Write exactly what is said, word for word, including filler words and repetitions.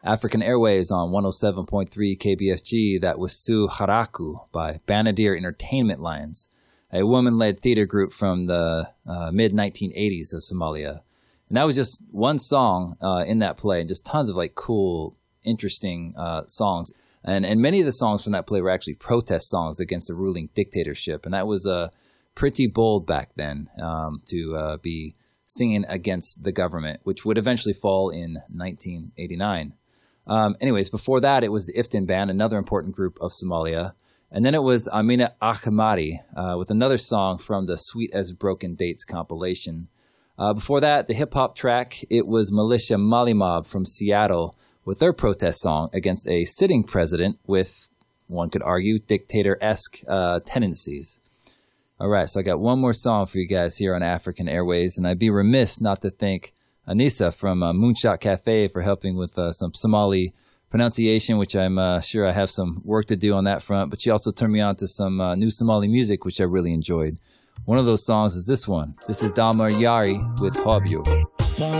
African Airways on one oh seven point three K B F G. That was Su Haraku by Banadir Entertainment Lions, a woman-led theater group from the uh, mid nineteen eighties of Somalia. And that was just one song uh, in that play, and just tons of like cool, interesting uh, songs. And and many of the songs from that play were actually protest songs against the ruling dictatorship. And that was uh, pretty bold back then um, to uh, be singing against the government, which would eventually fall in nineteen eighty-nine. Um, anyways, before that, it was the Iftin Band, another important group of Somalia. And then it was Amina Ahmadi uh, with another song from the Sweet as Broken Dates compilation. Uh, before that, the hip-hop track, it was Militia Mali Mob from Seattle with their protest song against a sitting president with, one could argue, dictator-esque uh, tendencies. All right, so I got one more song for you guys here on African Airways, and I'd be remiss not to thank Anissa from uh, Moonshot Cafe for helping with uh, some Somali pronunciation, which I'm uh, sure I have some work to do on that front, but she also turned me on to some uh, new Somali music, which I really enjoyed. One of those songs is this one. This is Dalmar Yari with Hobyo.